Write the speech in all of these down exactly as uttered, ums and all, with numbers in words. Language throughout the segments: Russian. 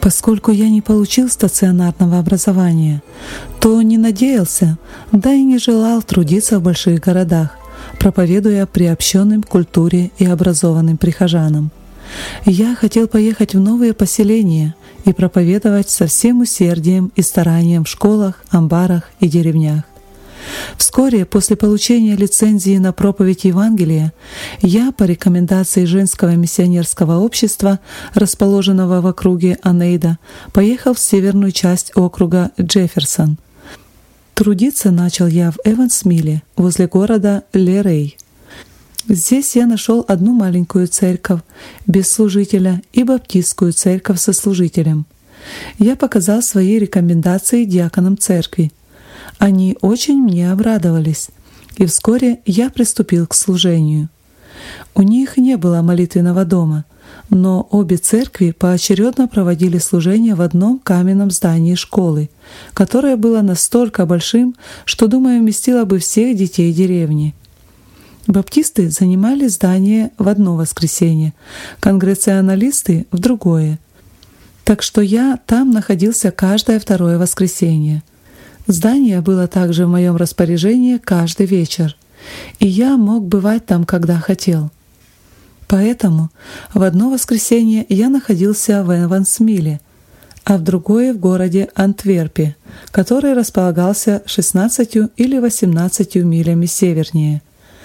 Поскольку я не получил стационарного образования, то не надеялся, да и не желал трудиться в больших городах, проповедуя приобщенным к культуре и образованным прихожанам. Я хотел поехать в новые поселения и проповедовать со всем усердием и старанием в школах, амбарах и деревнях. Вскоре после получения лицензии на проповедь Евангелия я по рекомендации женского миссионерского общества, расположенного в округе Онейда, поехал в северную часть округа Джефферсон. Трудиться начал я в Эвансмилле, возле города Лерей. Здесь я нашел одну маленькую церковь без служителя и баптистскую церковь со служителем. Я показал свои рекомендации диаконам церкви. Они очень мне обрадовались, и вскоре я приступил к служению. У них не было молитвенного дома, но обе церкви поочередно проводили служение в одном каменном здании школы, которое было настолько большим, что, думаю, вместило бы всех детей деревни. Баптисты занимали здание в одно воскресенье, конгрегационалисты — в другое. Так что я там находился каждое второе воскресенье. Здание было также в моем распоряжении каждый вечер, и я мог бывать там, когда хотел. Поэтому в одно воскресенье я находился в Эвансмилле, а в другое — в городе Антверпе, который располагался шестнадцатью или восемнадцатью милями севернее.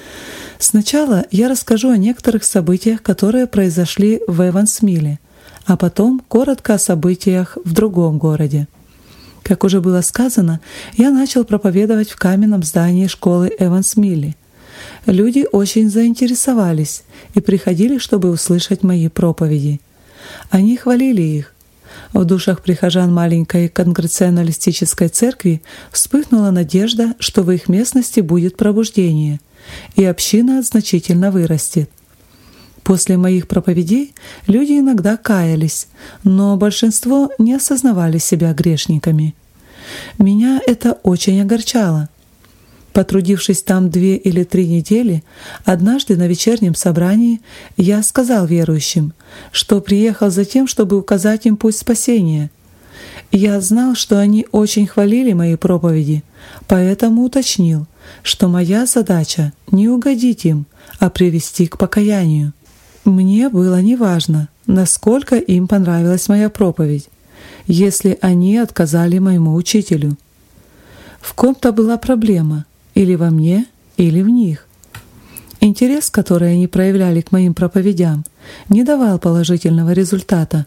Сначала я расскажу о некоторых событиях, которые произошли в Эвансмилле, а потом коротко о событиях в другом городе. Как уже было сказано, я начал проповедовать в каменном здании школы Эвансмилле. Люди очень заинтересовались и приходили, чтобы услышать мои проповеди. Они хвалили их. В душах прихожан маленькой конгрегационалистической церкви вспыхнула надежда, что в их местности будет пробуждение, и община значительно вырастет. После моих проповедей люди иногда каялись, но большинство не осознавали себя грешниками. Меня это очень огорчало. Потрудившись там две или три недели, однажды на вечернем собрании я сказал верующим, что приехал за тем, чтобы указать им путь спасения. Я знал, что они очень хвалили мои проповеди, поэтому уточнил, что моя задача — не угодить им, а привести к покаянию. Мне было неважно, насколько им понравилась моя проповедь, если они отказали моему учителю. В ком-то была проблема, или во мне, или в них. Интерес, который они проявляли к моим проповедям, не давал положительного результата.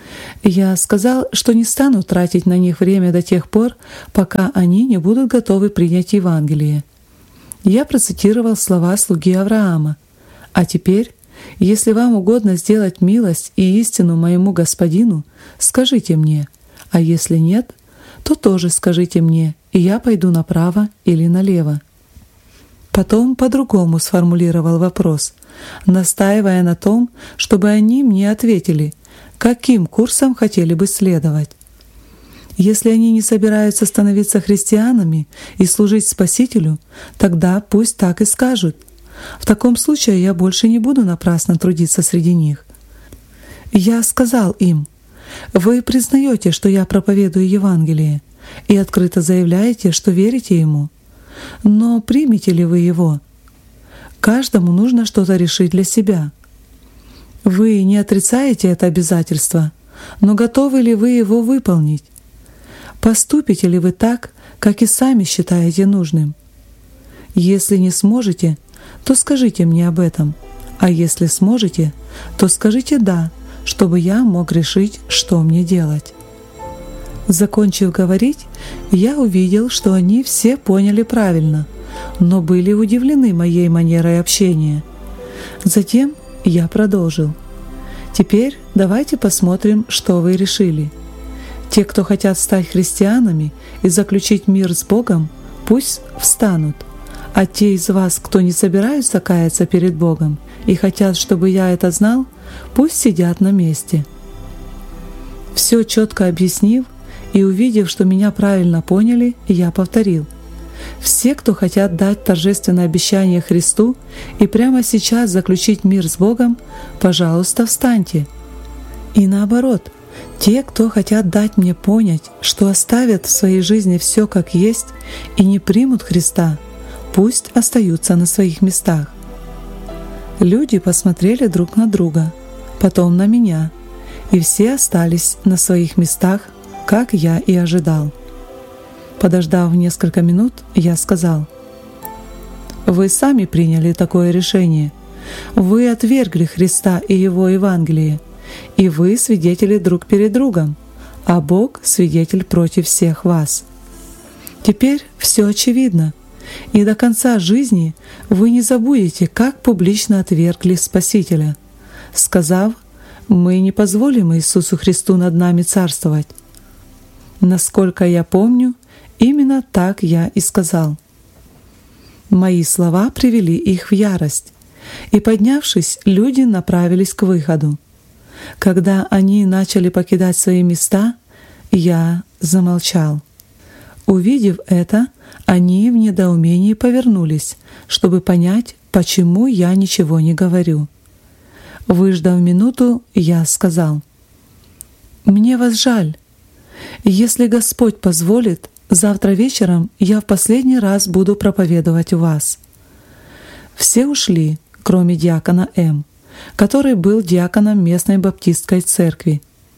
Я сказал, что не стану тратить на них время до тех пор, пока они не будут готовы принять Евангелие. Я процитировал слова слуги Авраама: «А теперь, если вам угодно сделать милость и истину моему господину, скажите мне, а если нет, то тоже скажите мне, и я пойду направо или налево». Потом по-другому сформулировал вопрос, настаивая на том, чтобы они мне ответили, каким курсом хотели бы следовать. Если они не собираются становиться христианами и служить Спасителю, тогда пусть так и скажут. В таком случае я больше не буду напрасно трудиться среди них. Я сказал им: «Вы признаете, что я проповедую Евангелие, и открыто заявляете, что верите ему. Но примете ли вы его? Каждому нужно что-то решить для себя. Вы не отрицаете это обязательство, но готовы ли вы его выполнить? Поступите ли вы так, как и сами считаете нужным? Если не сможете, то скажите мне об этом, а если сможете, то скажите «да», чтобы я мог решить, что мне делать». Закончив говорить, я увидел, что они все поняли правильно, но были удивлены моей манерой общения. Затем я продолжил. «Теперь давайте посмотрим, что вы решили. Те, кто хотят стать христианами и заключить мир с Богом, пусть встанут, а те из вас, кто не собираются каяться перед Богом и хотят, чтобы я это знал, пусть сидят на месте». Все четко объяснив и увидев, что меня правильно поняли, я повторил: «Все, кто хотят дать торжественное обещание Христу и прямо сейчас заключить мир с Богом, пожалуйста, встаньте». И наоборот, Те, кто хотят дать мне понять, что оставят в своей жизни все как есть и не примут Христа, пусть остаются на своих местах. Люди посмотрели друг на друга, потом на меня, и все остались на своих местах, как я и ожидал. Подождав несколько минут, я сказал: «Вы сами приняли такое решение. Вы отвергли Христа и Его Евангелие, и вы свидетели друг перед другом, а Бог свидетель против всех вас. Теперь все очевидно, и до конца жизни вы не забудете, как публично отвергли Спасителя, сказав: мы не позволим Иисусу Христу над нами царствовать». Насколько я помню, именно так я и сказал. Мои слова привели их в ярость, и, поднявшись, люди направились к выходу. Когда они начали покидать свои места, я замолчал. Увидев это, они в недоумении повернулись, чтобы понять, почему я ничего не говорю. Выждав минуту, я сказал: «Мне вас жаль. Если Господь позволит, завтра вечером я в последний раз буду проповедовать у вас». Все ушли, кроме диакона М., который был диаконом местной баптистской церкви.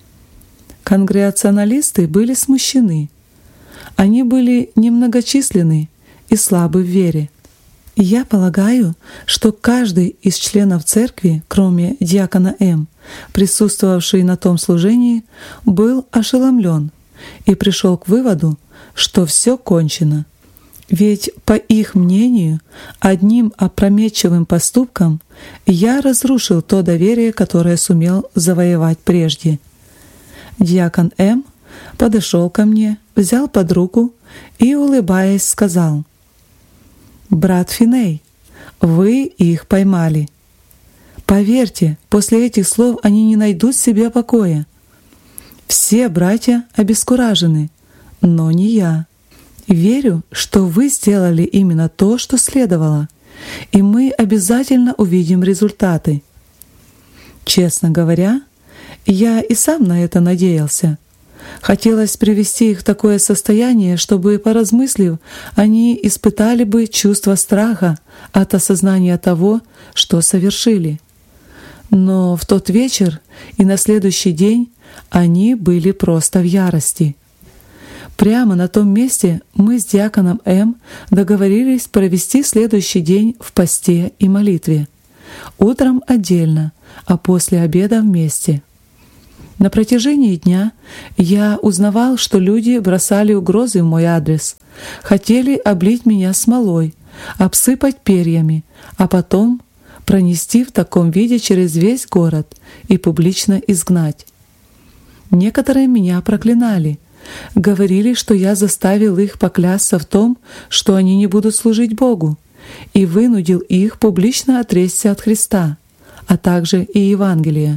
Конгрегационалисты были смущены. Они были немногочисленны и слабы в вере. Я полагаю, что каждый из членов церкви, кроме диакона М., присутствовавший на том служении, был ошеломлен и пришел к выводу, что все кончено. Ведь, по их мнению, одним опрометчивым поступком я разрушил то доверие, которое сумел завоевать прежде. Диакон М. подошел ко мне, взял под руку и, улыбаясь, сказал: «Брат Финей, вы их поймали. Поверьте, после этих слов они не найдут себе покоя. Все братья обескуражены, но не я. Верю, что вы сделали именно то, что следовало, и мы обязательно увидим результаты». Честно говоря, я и сам на это надеялся. Хотелось привести их в такое состояние, чтобы, поразмыслив, они испытали бы чувство страха от осознания того, что совершили. Но в тот вечер и на следующий день они были просто в ярости. Прямо на том месте мы с диаконом М. договорились провести следующий день в посте и молитве. Утром отдельно, а после обеда вместе. На протяжении дня я узнавал, что люди бросали угрозы в мой адрес, хотели облить меня смолой, обсыпать перьями, а потом пронести в таком виде через весь город и публично изгнать. Некоторые меня проклинали, говорили, что я заставил их поклясться в том, что они не будут служить Богу, и вынудил их публично отречься от Христа, а также и Евангелия.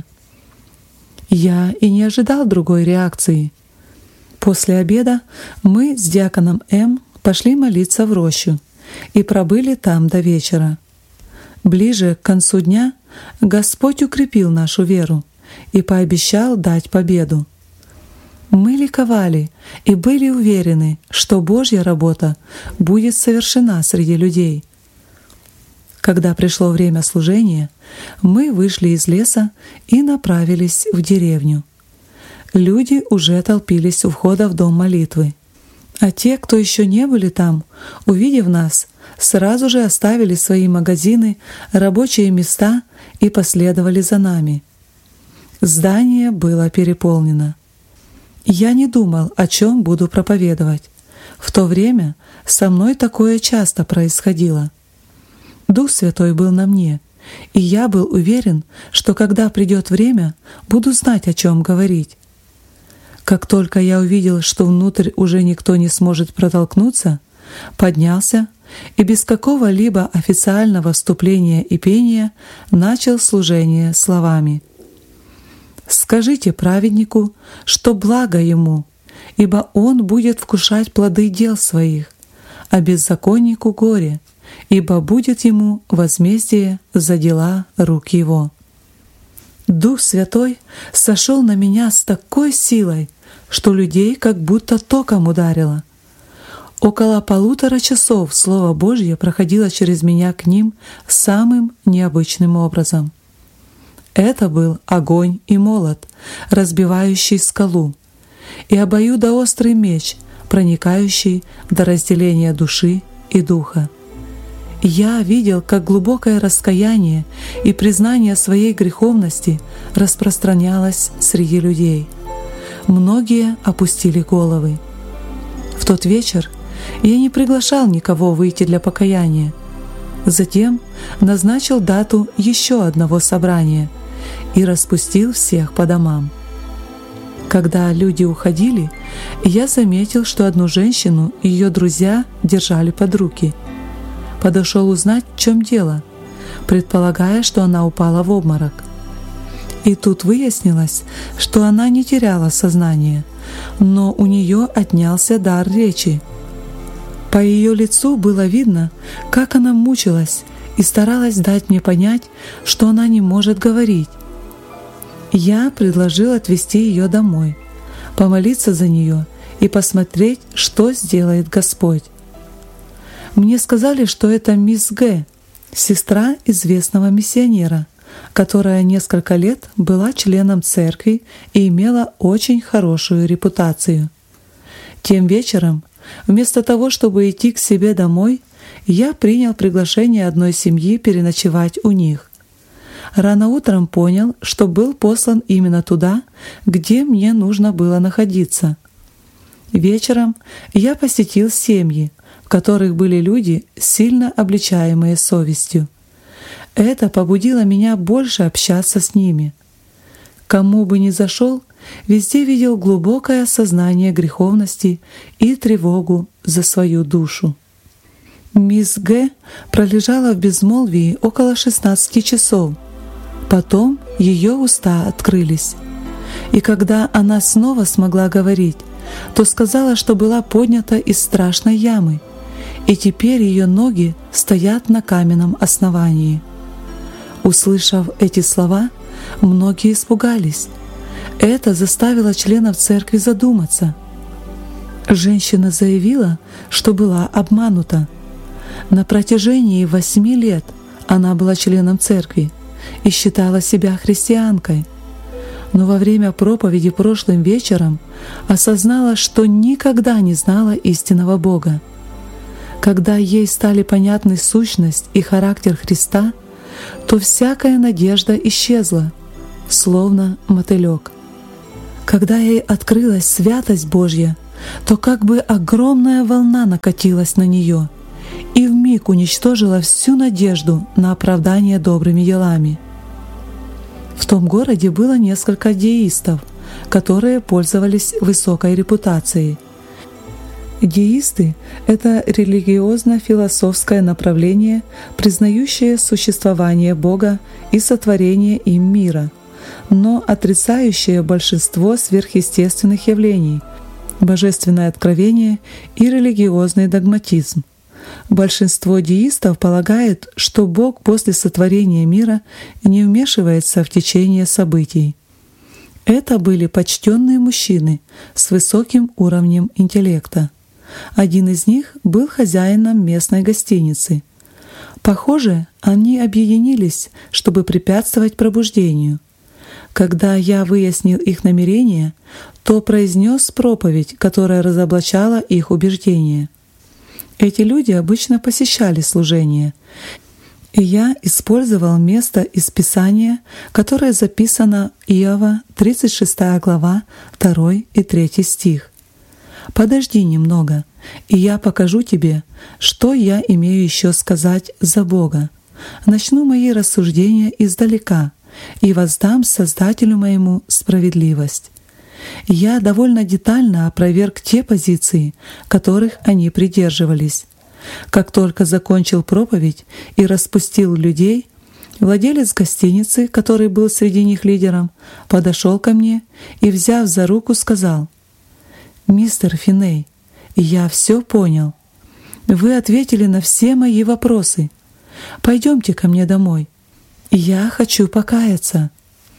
Я и не ожидал другой реакции. После обеда мы с диаконом М. пошли молиться в рощу и пробыли там до вечера. Ближе к концу дня Господь укрепил нашу веру и пообещал дать победу. Мы ликовали и были уверены, что Божья работа будет совершена среди людей. Когда пришло время служения, мы вышли из леса и направились в деревню. Люди уже толпились у входа в дом молитвы. А те, кто еще не были там, увидев нас, сразу же оставили свои магазины, рабочие места и последовали за нами. Здание было переполнено. Я не думал, о чем буду проповедовать. В то время со мной такое часто происходило. Дух Святой был на мне, и я был уверен, что когда придет время, буду знать, о чем говорить. Как только я увидел, что внутрь уже никто не сможет протолкнуться, поднялся и без какого-либо официального вступления и пения начал служение словами: «Скажите праведнику, что благо ему, ибо он будет вкушать плоды дел своих, а беззаконнику горе, ибо будет ему возмездие за дела рук его». Дух Святой сошел на меня с такой силой, что людей как будто током ударило. Около полутора часов Слово Божье проходило через меня к ним самым необычным образом. Это был огонь и молот, разбивающий скалу, и обоюдоострый меч, проникающий до разделения души и духа. Я видел, как глубокое раскаяние и признание своей греховности распространялось среди людей. Многие опустили головы. В тот вечер я не приглашал никого выйти для покаяния. Затем назначил дату еще одного собрания и распустил всех по домам. Когда люди уходили, я заметил, что одну женщину и ее друзья держали под руки. Подошел узнать, в чем дело, предполагая, что она упала в обморок. И тут выяснилось, что она не теряла сознание, но у нее отнялся дар речи. По ее лицу было видно, как она мучилась и старалась дать мне понять, что она не может говорить. Я предложил отвезти ее домой, помолиться за нее и посмотреть, что сделает Господь. Мне сказали, что это мисс Г, сестра известного миссионера, которая несколько лет была членом церкви и имела очень хорошую репутацию. Тем вечером, вместо того, чтобы идти к себе домой, я принял приглашение одной семьи переночевать у них. Рано утром понял, что был послан именно туда, где мне нужно было находиться. Вечером я посетил семьи, в которых были люди, сильно обличаемые совестью. Это побудило меня больше общаться с ними. Кому бы ни зашел, везде видел глубокое осознание греховности и тревогу за свою душу. Мисс Г пролежала в безмолвии около шестнадцати часов. Потом ее уста открылись. И когда она снова смогла говорить, то сказала, что была поднята из страшной ямы, и теперь ее ноги стоят на каменном основании. Услышав эти слова, многие испугались. Это заставило членов церкви задуматься. Женщина заявила, что была обманута. На протяжении восьми лет она была членом церкви и считала себя христианкой, но во время проповеди прошлым вечером осознала, что никогда не знала истинного Бога. Когда ей стали понятны сущность и характер Христа, то всякая надежда исчезла, словно мотылек. Когда ей открылась святость Божья, то как бы огромная волна накатилась на нее и вмиг уничтожила всю надежду на оправдание добрыми делами. В том городе было несколько деистов, которые пользовались высокой репутацией. Деисты — это религиозно-философское направление, признающее существование Бога и сотворение им мира, но отрицающее большинство сверхъестественных явлений, божественное откровение и религиозный догматизм. Большинство деистов полагает, что Бог после сотворения мира не вмешивается в течение событий. Это были почтенные мужчины с высоким уровнем интеллекта. Один из них был хозяином местной гостиницы. Похоже, они объединились, чтобы препятствовать пробуждению. Когда я выяснил их намерения, то произнес проповедь, которая разоблачала их убеждения. Эти люди обычно посещали служение, и я использовал место из Писания, которое записано Иова, тридцать шестая глава, второй и третий стих. «Подожди немного, и я покажу тебе, что я имею еще сказать за Бога. Начну мои рассуждения издалека и воздам Создателю моему справедливость». Я довольно детально опроверг те позиции, которых они придерживались. Как только закончил проповедь и распустил людей, владелец гостиницы, который был среди них лидером, подошел ко мне и, взяв за руку, сказал: «Мистер Финей, я все понял. Вы ответили на все мои вопросы. Пойдемте ко мне домой. Я хочу покаяться».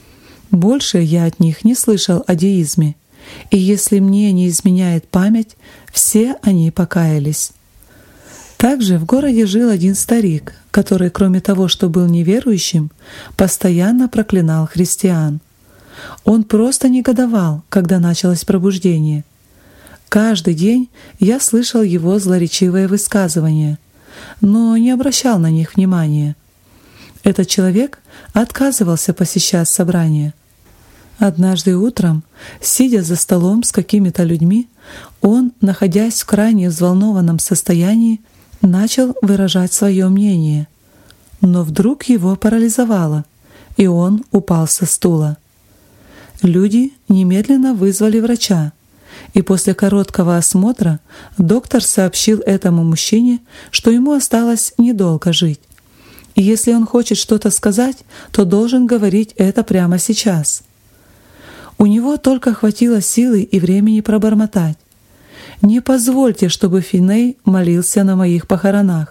Больше я от них не слышал о деизме, и если мне не изменяет память, все они покаялись. Также в городе жил один старик, который, кроме того, что был неверующим, постоянно проклинал христиан. Он просто негодовал, когда началось пробуждение. Каждый день я слышал его злоречивые высказывания, но не обращал на них внимания. Этот человек отказывался посещать собрания. Однажды утром, сидя за столом с какими-то людьми, он, находясь в крайне взволнованном состоянии, начал выражать свое мнение. Но вдруг его парализовало, и он упал со стула. Люди немедленно вызвали врача, и после короткого осмотра доктор сообщил этому мужчине, что ему осталось недолго жить. И если он хочет что-то сказать, то должен говорить это прямо сейчас. У него только хватило силы и времени пробормотать: «Не позвольте, чтобы Финей молился на моих похоронах».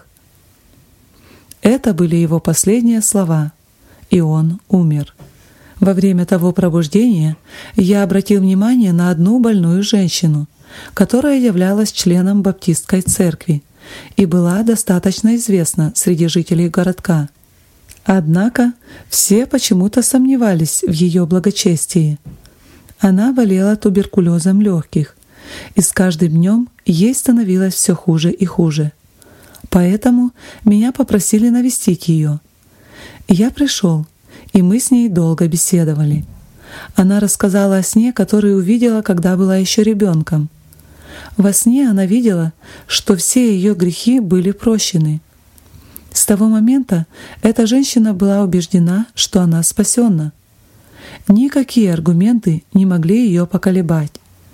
Это были его последние слова, и он умер. Во время того пробуждения я обратил внимание на одну больную женщину, которая являлась членом баптистской церкви и была достаточно известна среди жителей городка. Однако все почему-то сомневались в ее благочестии. Она болела туберкулезом легких, и с каждым днем ей становилось все хуже и хуже. Поэтому меня попросили навестить ее. Я пришел, и мы с ней долго беседовали. Она рассказала о сне, который увидела, когда была еще ребенком. Во сне она видела, что все ее грехи были прощены. С того момента эта женщина была убеждена, что она спасенна. Никакие аргументы не могли ее поколебать.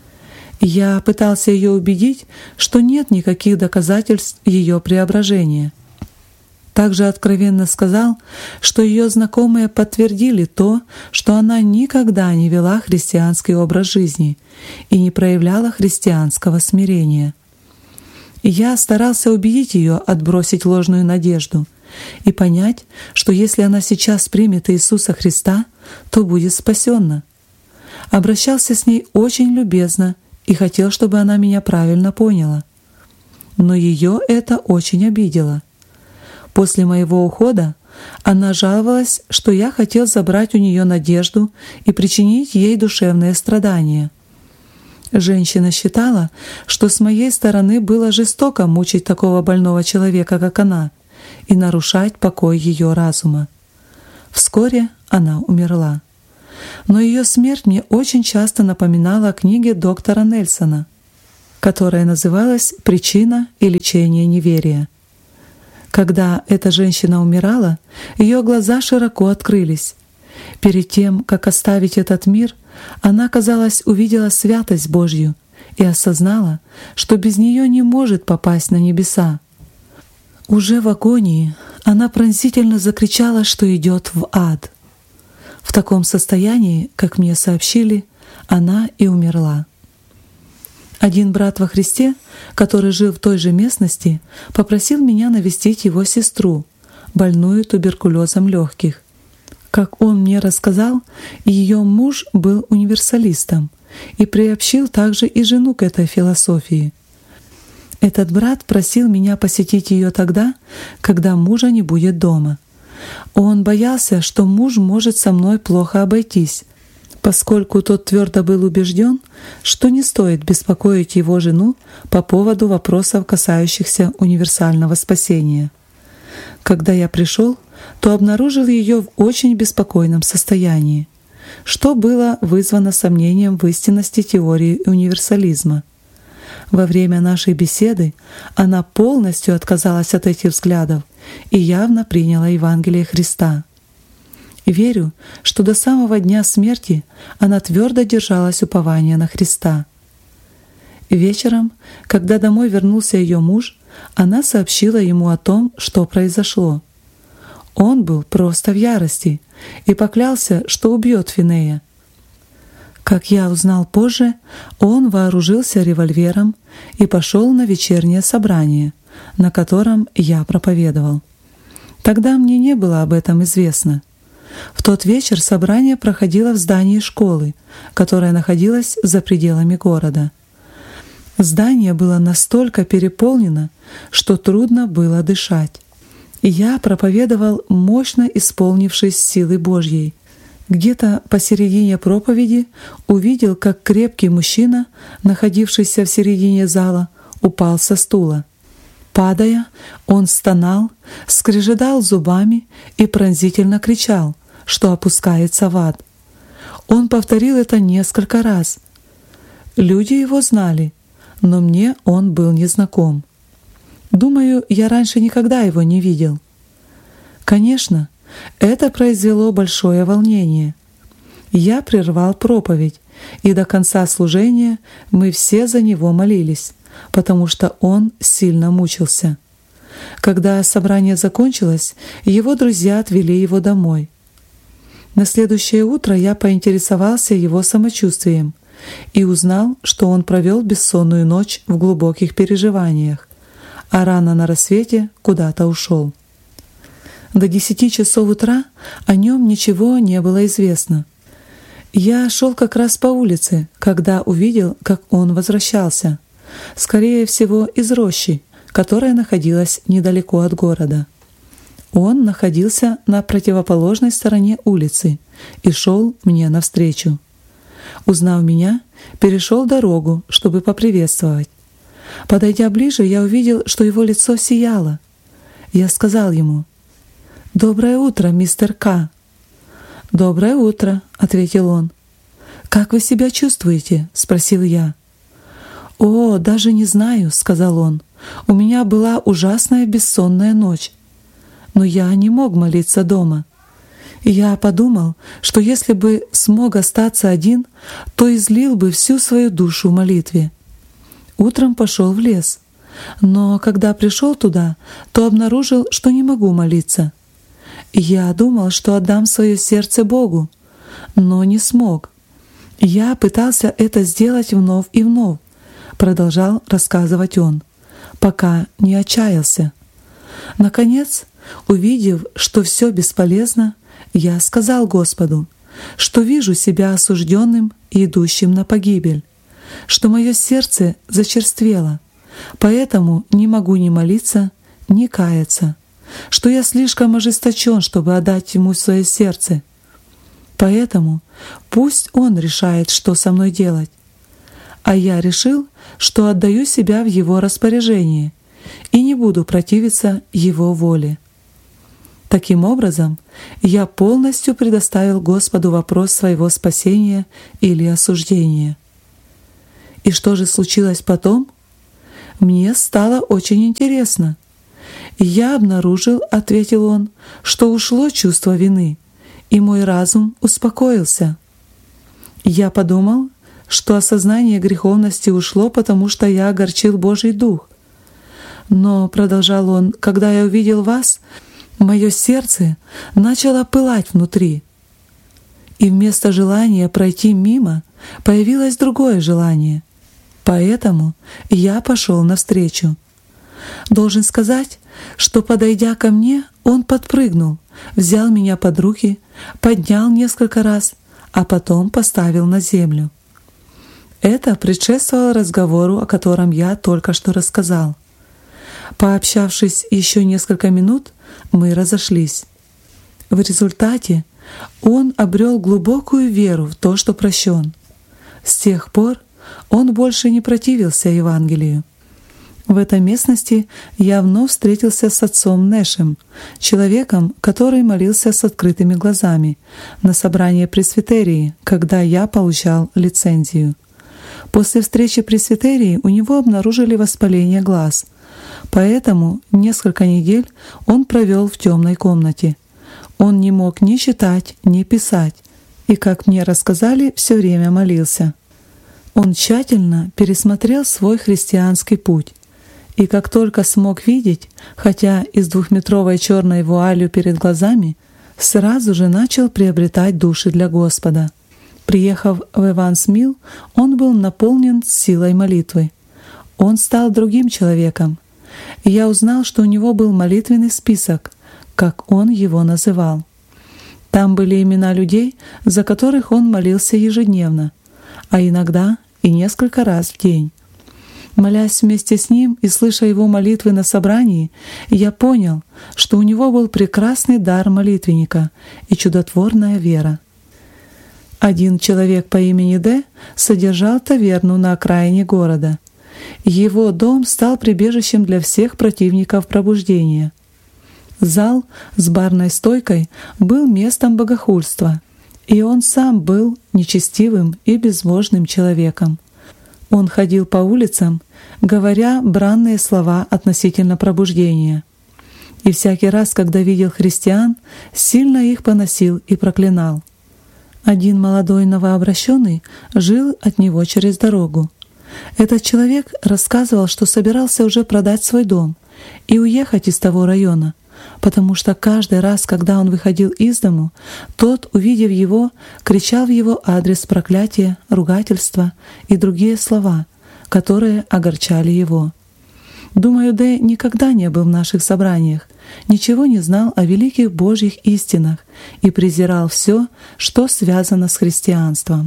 Я пытался ее убедить, что нет никаких доказательств ее преображения. Также откровенно сказал, что ее знакомые подтвердили то, что она никогда не вела христианский образ жизни и не проявляла христианского смирения. Я старался убедить ее отбросить ложную надежду и понять, что если она сейчас примет Иисуса Христа, то будет спасенна. Обращался с ней очень любезно и хотел, чтобы она меня правильно поняла. Но ее это очень обидело. После моего ухода она жаловалась, что я хотел забрать у нее надежду и причинить ей душевные страдания. Женщина считала, что с моей стороны было жестоко мучить такого больного человека, как она, и нарушать покой ее разума. Вскоре она умерла. Но ее смерть мне очень часто напоминала о книге доктора Нельсона, которая называлась «Причина и лечение неверия». Когда эта женщина умирала, ее глаза широко открылись. Перед тем, как оставить этот мир, она, казалось, увидела святость Божью и осознала, что без нее не может попасть на небеса. Уже в агонии она пронзительно закричала, что идет в ад. В таком состоянии, как мне сообщили, она и умерла. Один брат во Христе, который жил в той же местности, попросил меня навестить его сестру, больную туберкулезом легких. Как он мне рассказал, ее муж был универсалистом и приобщил также и жену к этой философии. Этот брат просил меня посетить ее тогда, когда мужа не будет дома. Он боялся, что муж может со мной плохо обойтись, поскольку тот твердо был убежден, что не стоит беспокоить его жену по поводу вопросов, касающихся универсального спасения. Когда я пришел, то обнаружил ее в очень беспокойном состоянии, что было вызвано сомнением в истинности теории универсализма. Во время нашей беседы она полностью отказалась от этих взглядов и явно приняла Евангелие Христа. Верю, что до самого дня смерти она твердо держалась упования на Христа. Вечером, когда домой вернулся ее муж, она сообщила ему о том, что произошло. Он был просто в ярости и поклялся, что убьет Финея. Как я узнал позже, он вооружился револьвером и пошел на вечернее собрание, на котором я проповедовал. Тогда мне не было об этом известно. В тот вечер собрание проходило в здании школы, которая находилась за пределами города. Здание было настолько переполнено, что трудно было дышать. Я проповедовал, мощно исполнившись силы Божьей. Где-то посередине проповеди увидел, как крепкий мужчина, находившийся в середине зала, упал со стула. Падая, он стонал, скрежетал зубами и пронзительно кричал, что опускается в ад. Он повторил это несколько раз. Люди его знали, но мне он был незнаком. Думаю, я раньше никогда его не видел. Конечно, это произвело большое волнение. Я прервал проповедь, и до конца служения мы все за него молились, потому что он сильно мучился. Когда собрание закончилось, его друзья отвели его домой. На следующее утро я поинтересовался его самочувствием и узнал, что он провел бессонную ночь в глубоких переживаниях, а рано на рассвете куда-то ушел. До десяти часов утра о нем ничего не было известно. Я шел как раз по улице, когда увидел, как он возвращался, скорее всего, из рощи, которая находилась недалеко от города. Он находился на противоположной стороне улицы и шел мне навстречу. Узнав меня, перешел дорогу, чтобы поприветствовать. Подойдя ближе, я увидел, что его лицо сияло. Я сказал ему: «Доброе утро, мистер К». «Доброе утро», — ответил он. «Как вы себя чувствуете?» — спросил я. «О, даже не знаю», — сказал он. «У меня была ужасная бессонная ночь. Но я не мог молиться дома. Я подумал, что если бы смог остаться один, то излил бы всю свою душу в молитве. Утром пошел в лес, но когда пришел туда, то обнаружил, что не могу молиться. Я думал, что отдам свое сердце Богу, но не смог. Я пытался это сделать вновь и вновь, продолжал рассказывать он, пока не отчаялся. Наконец, увидев, что все бесполезно, я сказал Господу, что вижу себя осужденным и идущим на погибель, что мое сердце зачерствело, поэтому не могу ни молиться, ни каяться, что я слишком ожесточен, чтобы отдать Ему свое сердце. Поэтому пусть Он решает, что со мной делать. А я решил, что отдаю себя в Его распоряжение и не буду противиться Его воле. Таким образом, я полностью предоставил Господу вопрос своего спасения или осуждения. И что же случилось потом? Мне стало очень интересно. «Я обнаружил, — ответил он, — что ушло чувство вины, и мой разум успокоился. Я подумал, что осознание греховности ушло, потому что я огорчил Божий Дух. Но, — продолжал он, — когда я увидел вас, мое сердце начало пылать внутри, и вместо желания пройти мимо появилось другое желание. Поэтому я пошел навстречу. Должен сказать, что, подойдя ко мне, он подпрыгнул, взял меня под руки, поднял несколько раз, а потом поставил на землю. Это предшествовало разговору, о котором я только что рассказал. Пообщавшись еще несколько минут, мы разошлись. В результате он обрел глубокую веру в то, что прощен. С тех пор он больше не противился Евангелию. В этой местности я вновь встретился с отцом Нэшем, человеком, который молился с открытыми глазами на собрании пресвитерии, когда я получал лицензию. После встречи пресвитерии у него обнаружили воспаление глаз, поэтому несколько недель он провел в темной комнате. Он не мог ни читать, ни писать, и, как мне рассказали, все время молился. Он тщательно пересмотрел свой христианский путь, и как только смог видеть, хотя и с двухметровой черной вуалью перед глазами, сразу же начал приобретать души для Господа. Приехав в Эванс-Милл, он был наполнен силой молитвы. Он стал другим человеком, и я узнал, что у него был молитвенный список, как он его называл. Там были имена людей, за которых он молился ежедневно, а иногда и несколько раз в день. Молясь вместе с ним и слыша его молитвы на собрании, я понял, что у него был прекрасный дар молитвенника и чудотворная вера. Один человек по имени Д содержал таверну на окраине города. Его дом стал прибежищем для всех противников пробуждения. Зал с барной стойкой был местом богохульства, и он сам был нечестивым и безбожным человеком. Он ходил по улицам, говоря бранные слова относительно пробуждения. И всякий раз, когда видел христиан, сильно их поносил и проклинал. Один молодой новообращенный жил от него через дорогу. Этот человек рассказывал, что собирался уже продать свой дом и уехать из того района, потому что каждый раз, когда он выходил из дому, тот, увидев его, кричал в его адрес проклятия, ругательства и другие слова, которые огорчали его. Думаю, Д никогда не был в наших собраниях, ничего не знал о великих Божьих истинах и презирал все, что связано с христианством.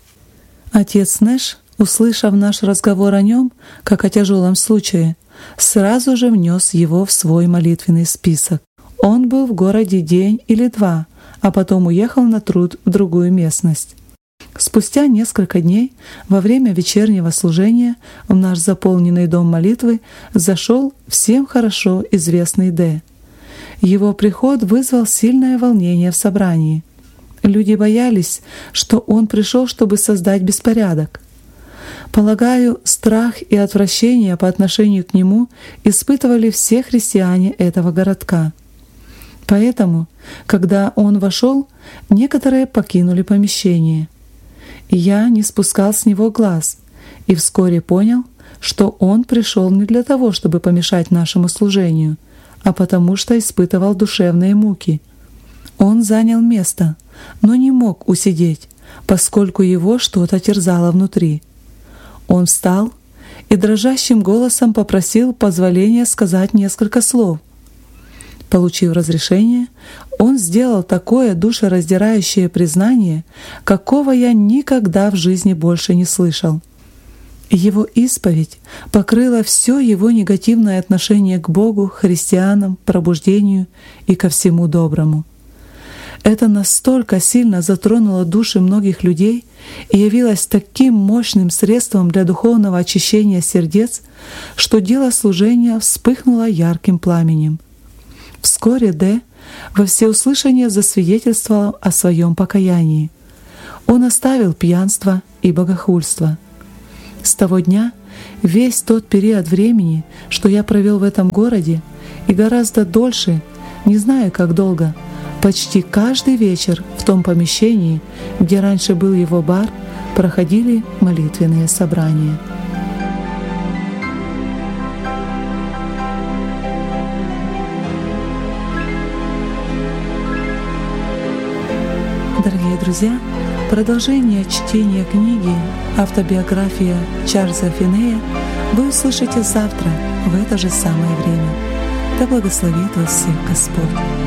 Отец Нэш, услышав наш разговор о нем, как о тяжелом случае, сразу же внес его в свой молитвенный список. Он был в городе день или два, а потом уехал на труд в другую местность. Спустя несколько дней, во время вечернего служения, в наш заполненный дом молитвы зашел всем хорошо известный Д. Его приход вызвал сильное волнение в собрании. Люди боялись, что он пришел, чтобы создать беспорядок. Полагаю, страх и отвращение по отношению к нему испытывали все христиане этого городка. Поэтому, когда он вошел, некоторые покинули помещение. Я не спускал с него глаз и вскоре понял, что он пришел не для того, чтобы помешать нашему служению, а потому что испытывал душевные муки. Он занял место, но не мог усидеть, поскольку его что-то терзало внутри. Он встал и дрожащим голосом попросил позволения сказать несколько слов. Получив разрешение, он сделал такое душераздирающее признание, какого я никогда в жизни больше не слышал. Его исповедь покрыла все его негативное отношение к Богу, христианам, пробуждению и ко всему доброму. Это настолько сильно затронуло души многих людей и явилось таким мощным средством для духовного очищения сердец, что дело служения вспыхнуло ярким пламенем. Вскоре Д во всеуслышание засвидетельствовал о своем покаянии. Он оставил пьянство и богохульство. С того дня весь тот период времени, что я провел в этом городе, и гораздо дольше, не знаю как долго, почти каждый вечер в том помещении, где раньше был его бар, проходили молитвенные собрания. Дорогие друзья, продолжение чтения книги «Автобиография Чарльза Финея» вы услышите завтра в это же самое время. Да благословит вас всех Господь!